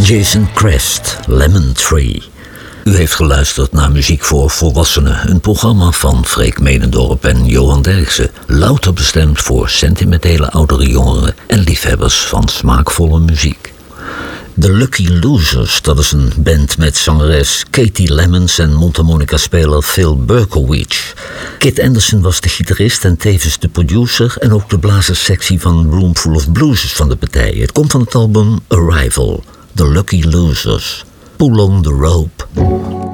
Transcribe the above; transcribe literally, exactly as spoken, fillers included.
Jason Crest, Lemon Tree. U heeft geluisterd naar Muziek voor Volwassenen, een programma van Freek Menendorp en Johan Derksen. Louter bestemd voor sentimentele oudere jongeren en liefhebbers van smaakvolle muziek. The Lucky Losers, dat is een band met zangeres Katie Lemons en mondharmonica-speler Phil Berkowitz. Kit Anderson was de gitarist en tevens de producer en ook de blazerssectie van Roomful of Blues van de partij. Het komt van het album Arrival, The Lucky Losers. Pull on the Rope.